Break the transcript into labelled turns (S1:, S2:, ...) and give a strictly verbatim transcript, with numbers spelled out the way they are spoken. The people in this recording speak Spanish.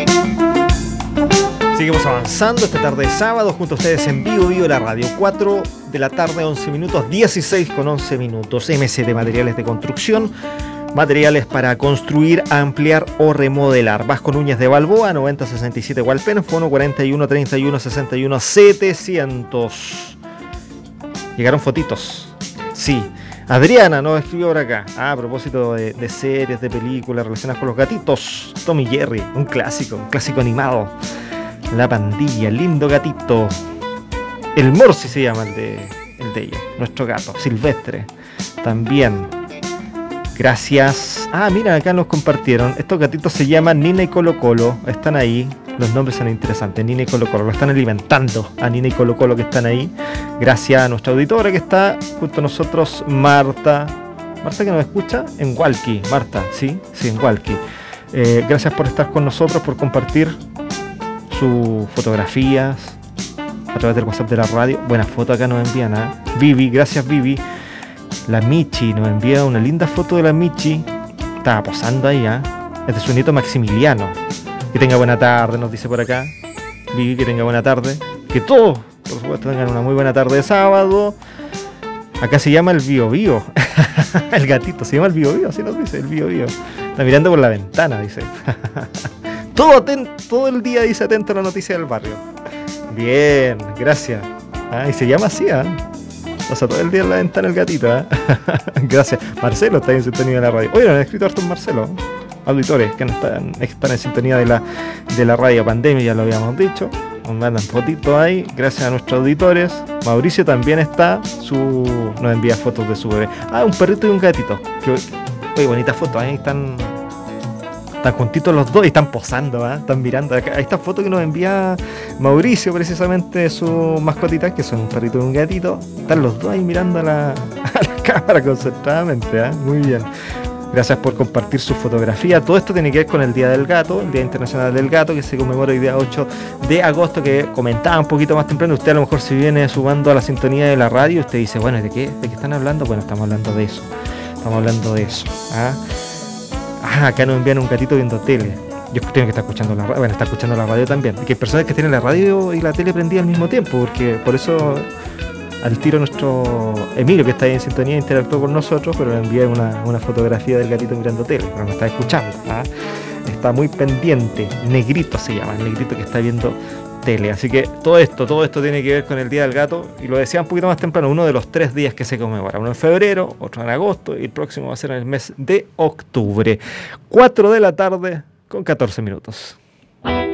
S1: Seguimos avanzando esta tarde de sábado junto a ustedes en Vivo Vivo la Radio. cuatro de la tarde, once minutos, dieciséis con once minutos. M C D Materiales de Construcción. Materiales para construir, ampliar o remodelar. Vasco Núñez de Balboa, noventa sesenta y siete Hualpén, fono cuarenta y uno treinta y uno sesenta y uno setecientos. Llegaron fotitos. Sí. Adriana nos escribió por acá. Ah, a propósito de, de series, de películas relacionadas con los gatitos. Tom y Jerry, un clásico, un clásico animado. La Pandilla, lindo gatito. El Morsi se llama el de, el de ella, nuestro gato. Silvestre, también. Gracias. Ah, mira, acá nos compartieron. Estos gatitos se llaman Nina y Colo Colo. Están ahí. Los nombres son interesantes. Nina y Colo Colo. Lo están alimentando a Nina y Colo Colo que están ahí. Gracias a nuestra auditora que está junto a nosotros, Marta. Marta que nos escucha en Hualqui. Marta, sí, sí, en Hualqui. Eh, gracias por estar con nosotros, por compartir sus fotografías a través del WhatsApp de la radio. Buena foto acá nos envían, ¿eh? Vivi, gracias Vivi. La Michi nos envía una linda foto de la Michi. Estaba posando ahí, ¿eh? Es de su nieto Maximiliano. Que tenga buena tarde, nos dice por acá Vivi, que tenga buena tarde. Que todos, por supuesto, tengan una muy buena tarde de sábado. Acá se llama el Bio Bio. El gatito se llama el Bio Bio, así nos dice, el Bio Bio. Está mirando por la ventana, dice. Todo, atento, todo el día dice atento a la noticia del barrio. Bien, gracias. Ah, y se llama así, ¿eh? O sea, todo el día en la ventana el gatito, ¿eh? Gracias. Marcelo está en sintonía de la radio. Oye, nos han escrito hartos Marcelo. Auditores que están, están en sintonía de la, de la radio Pandemia, ya lo habíamos dicho. Nos mandan fotitos ahí. Gracias a nuestros auditores. Mauricio también está. Su, nos envía fotos de su bebé. Ah, un perrito y un gatito. Qué, oye, bonita foto. Ahí están... Están juntitos los dos y están posando, ¿eh? Están mirando. Ahí esta foto que nos envía Mauricio, precisamente, de sus mascotitas, que son un perrito y un gatito. Están los dos ahí mirando a la, a la cámara concentradamente, ¿eh? Muy bien. Gracias por compartir su fotografía. Todo esto tiene que ver con el Día del Gato, el Día Internacional del Gato, que se conmemora el día ocho de agosto, que comentaba un poquito más temprano. Usted a lo mejor se viene sumando a la sintonía de la radio. Usted dice, bueno, ¿de qué? ¿De qué están hablando? Bueno, estamos hablando de eso. Estamos hablando de eso, ¿ah? Ah, acá nos envían un gatito viendo tele. Yo tengo que estar escuchando la radio. Bueno, está escuchando la radio también. Y que hay personas que tienen la radio y la tele prendida al mismo tiempo, porque por eso al tiro nuestro Emilio, que está ahí en sintonía, interactuó con nosotros, pero le envié una, una fotografía del gatito mirando tele, pero no está escuchando, ¿ah? Está muy pendiente. Negrito se llama, el negrito que está viendo tele. Así que todo esto, todo esto tiene que ver con el Día del Gato, y lo decía un poquito más temprano, uno de los tres días que se conmemora, uno en febrero, otro en agosto, y el próximo va a ser en el mes de octubre. cuatro de la tarde con catorce minutos.